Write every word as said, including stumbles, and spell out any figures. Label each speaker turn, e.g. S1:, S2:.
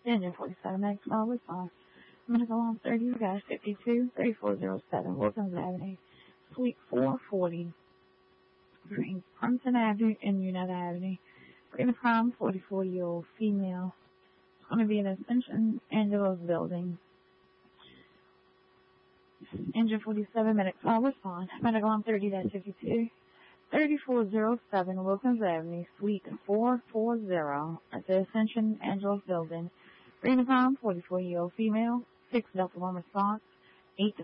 S1: Engine forty-seven, next call response. Medical on thirty fifty-two, thirty-four oh seven, Wilkins Avenue, Suite four forty, between Clemson Avenue and Unite Avenue. Freedom Prime, forty-four-year-old female. It's going to be an Ascension Angelo's building. Engine forty-seven, medical call response. Medical on thirty fifty-two, thirty-four oh seven, Wilkins Avenue, Suite four forty, at the Ascension Angelo's building. Freedom Prime, forty-four-year-old female. six Delta one response. eight